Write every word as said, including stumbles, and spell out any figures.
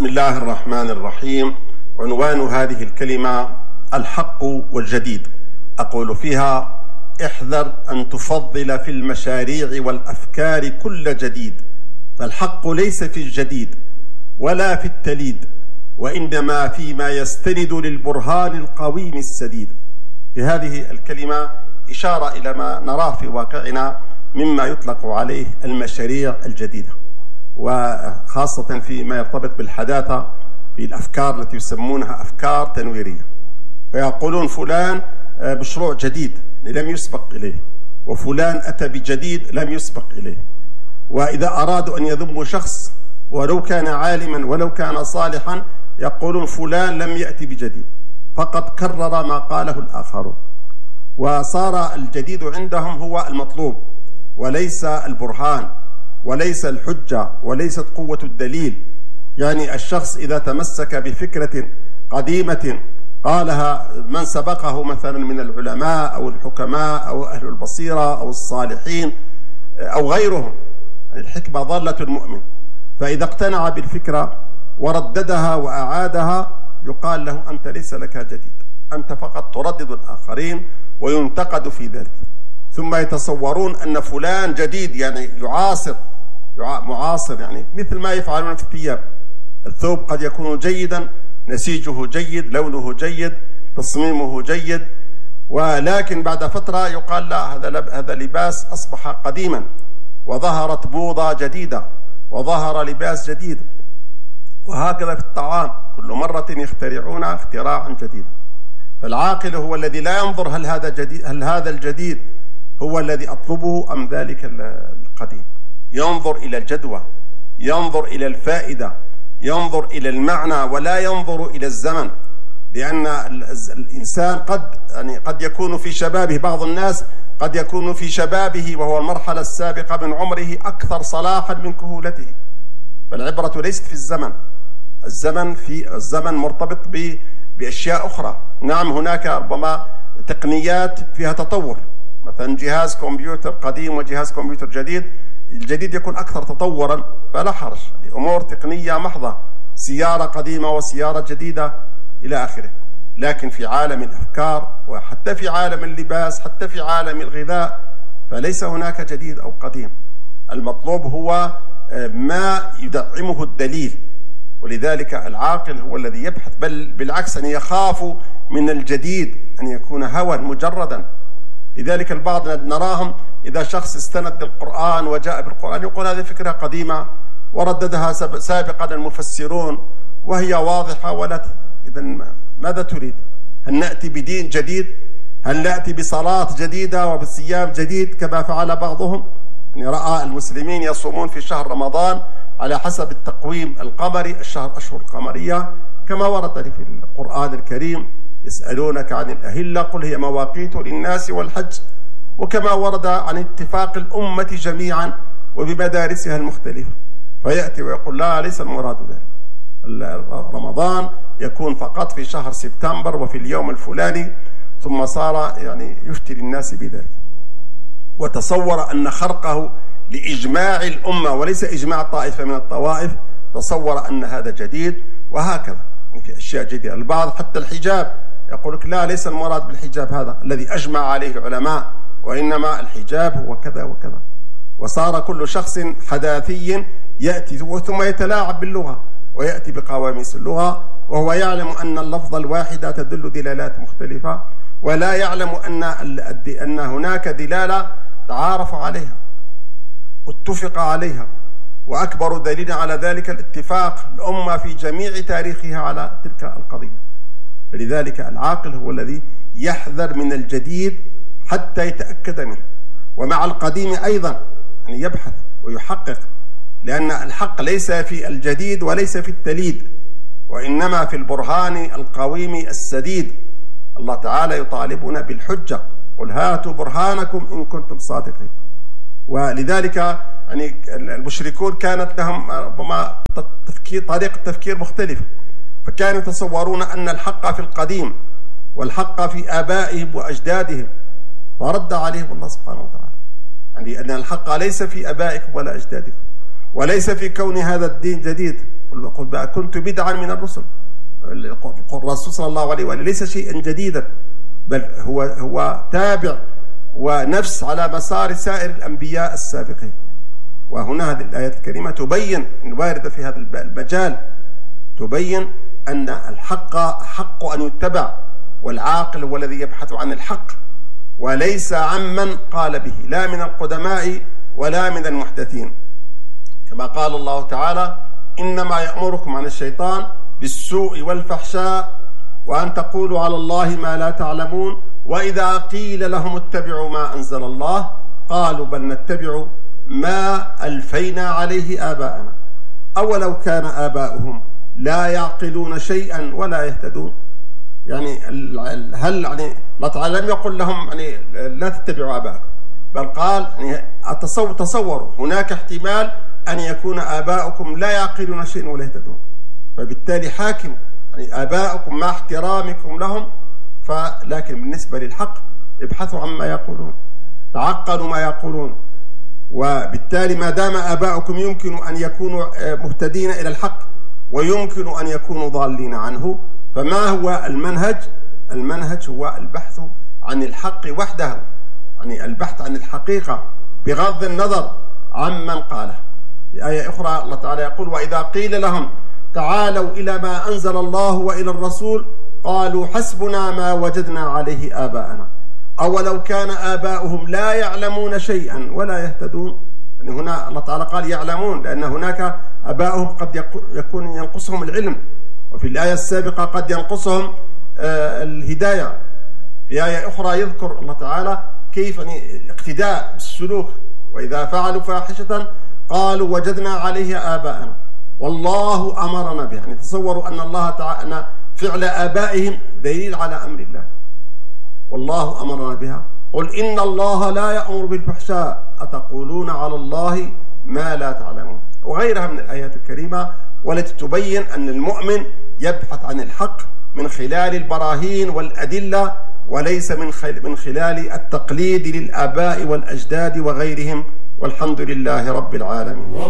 بسم الله الرحمن الرحيم. عنوان هذه الكلمة الحق والجديد. أقول فيها: احذر أن تفضل في المشاريع والأفكار كل جديد، فالحق ليس في الجديد ولا في التليد، وإنما فيما يستند للبرهان القويم السديد. في هذه الكلمة إشارة إلى ما نراه في واقعنا مما يطلق عليه المشاريع الجديدة، وخاصة فيما يرتبط بالحداثة في الأفكار التي يسمونها أفكار تنويرية. فيقولون فلان مشروع جديد لم يسبق إليه، وفلان أتى بجديد لم يسبق إليه. وإذا أرادوا أن يذموا شخص ولو كان عالما ولو كان صالحا يقولون فلان لم يأتي بجديد، فقد كرر ما قاله الآخرون. وصار الجديد عندهم هو المطلوب وليس البرهان وليس الحجة وليست قوة الدليل. يعني الشخص إذا تمسك بفكرة قديمة قالها من سبقه مثلا من العلماء أو الحكماء أو أهل البصيرة أو الصالحين أو غيرهم، الحكمة ضالة المؤمن، فإذا اقتنع بالفكرة ورددها وأعادها يقال له أنت ليس لك جديد، أنت فقط تردد الآخرين وينتقد في ذلك. ثم يتصورون أن فلان جديد، يعني يعاصر معاصر، يعني مثل ما يفعلون في الثياب. الثوب قد يكون جيدا، نسيجه جيد، لونه جيد، تصميمه جيد، ولكن بعد فترة يقال لا، هذا هذا لباس أصبح قديما، وظهرت موضة جديدة وظهر لباس جديد. وهكذا في الطعام، كل مرة يخترعون اختراعا جديدا. فالعاقل هو الذي لا ينظر هل هذا جديد، هل هذا الجديد هو الذي أطلبه أم ذلك القديم. ينظر إلى الجدوى، ينظر إلى الفائدة، ينظر إلى المعنى، ولا ينظر إلى الزمن. لأن الإنسان قد يعني قد يكون في شبابه، بعض الناس قد يكون في شبابه وهو المرحلة السابقة من عمره أكثر صلاحا من كهولته. فالعبرة ليست في الزمن، الزمن في الزمن مرتبط بأشياء أخرى. نعم، هناك ربما تقنيات فيها تطور، مثلا جهاز كمبيوتر قديم وجهاز كمبيوتر جديد، الجديد يكون أكثر تطورا فلا حرج، أمور تقنية محضة، سيارة قديمة وسيارة جديدة إلى آخره. لكن في عالم الأفكار وحتى في عالم اللباس حتى في عالم الغذاء فليس هناك جديد أو قديم. المطلوب هو ما يدعمه الدليل. ولذلك العاقل هو الذي يبحث، بل بالعكس أن يخاف من الجديد أن يكون هوى مجردا. لذلك البعض نراهم إذا شخص استند للقرآن وجاء بالقرآن يقول هذه فكرة قديمة ورددها سابقا المفسرون وهي واضحة ولا ت... إذن ماذا تريد؟ هل نأتي بدين جديد؟ هل نأتي بصلاة جديدة وبصيام جديد كما فعل بعضهم؟ يعني رأى المسلمين يصومون في شهر رمضان على حسب التقويم القمري، الشهر أشهر قمرية كما ورد في القرآن الكريم: يسألونك عن الأهلة قل هي مواقيت للناس والحج، وكما ورد عن اتفاق الأمة جميعا وبمدارسها المختلفة. فيأتي ويقول لا، ليس المراد ذلك، رمضان يكون فقط في شهر سبتمبر وفي اليوم الفلاني، ثم صار يعني يفتي للناس بذلك. وتصور أن خرقه لإجماع الأمة وليس إجماع طائفة من الطوائف، تصور أن هذا جديد. وهكذا في أشياء جديدة. البعض حتى الحجاب يقول لك لا، ليس المراد بالحجاب هذا الذي أجمع عليه العلماء، وإنما الحجاب هو كذا وكذا. وصار كل شخص حداثي يأتي ثم يتلاعب باللغة ويأتي بقواميس اللغة، وهو يعلم أن اللفظ الواحدة تدل دلالات مختلفة، ولا يعلم أن أن هناك دلالة تعارف عليها واتفق عليها. وأكبر دليل على ذلك الاتفاق الأمة في جميع تاريخها على تلك القضية. فلذلك العاقل هو الذي يحذر من الجديد حتى يتأكد منه، ومع القديم أيضا يعني يبحث ويحقق، لأن الحق ليس في الجديد وليس في التليد، وإنما في البرهان القويم السديد. الله تعالى يطالبنا بالحجة: قل هاتوا برهانكم إن كنتم صادقين. ولذلك يعني المشركون كانت لهم ربما تفكير طريقة تفكير مختلفة، فكانوا يتصورون أن الحق في القديم والحق في آبائهم وأجدادهم، فرد عليهم الله سبحانه وتعالى يعني أن الحق ليس في آبائكم ولا أجدادكم، وليس في كون هذا الدين جديد. قل بقى كنت بدعا من الرسل. الرسول صلى الله عليه وآله ليس شيئا جديدا، بل هو هو تابع ونفس على مسار سائر الأنبياء السابقين. وهنا هذه الآيات الكريمة تبين الواردة في هذا المجال، تبين أن الحق حق أن يتبع، والعاقل هو الذي يبحث عن الحق وليس عمن قال به، لا من القدماء ولا من المحدثين. كما قال الله تعالى: إنما يأمركم عن الشيطان بالسوء والفحشاء وأن تقولوا على الله ما لا تعلمون وإذا قيل لهم اتبعوا ما أنزل الله قالوا بل نتبع ما ألفينا عليه آباءنا أولو كان آباؤهم لا يعقلون شيئا ولا يهتدون. يعني هل يعني الله تعالى لم يقل لهم يعني لا تتبعوا آباءكم، بل قال يعني تصوروا هناك احتمال أن يكون آباؤكم لا يعقلون شيئا ولا يهتدون، فبالتالي حاكم يعني آباؤكم مع احترامكم لهم، فلكن بالنسبة للحق ابحثوا عما يقولون، تعقلوا ما يقولون، وبالتالي ما دام آباؤكم يمكن أن يكونوا مهتدين إلى الحق ويمكن أن يكونوا ضالين عنه، فما هو المنهج؟ المنهج هو البحث عن الحق وحده، يعني البحث عن الحقيقة بغض النظر عمن قاله. في آية أخرى الله تعالى يقول: وإذا قيل لهم تعالوا إلى ما أنزل الله وإلى الرسول قالوا حسبنا ما وجدنا عليه آباءنا أولو كان آباؤهم لا يعلمون شيئا ولا يهتدون. يعني هنا الله تعالى قال يعلمون، لأن هناك آباؤهم قد يكون ينقصهم العلم، وفي الآية السابقة قد ينقصهم الهداية. في آية أخرى يذكر الله تعالى كيف يعني اقتداء بالسلوك: وإذا فعلوا فاحشة قالوا وجدنا عليها آباءنا والله أمرنا بها. يعني تصوروا أن الله تعالى أن فعل آبائهم دليل على أمر الله، والله أمرنا بها. قل إن الله لا يأمر بالفحشاء أتقولون على الله ما لا تعلمون، وغيرها من الآيات الكريمة، والتي تبين أن المؤمن يبحث عن الحق من خلال البراهين والأدلة، وليس من من خلال التقليد للآباء والأجداد وغيرهم، والحمد لله رب العالمين.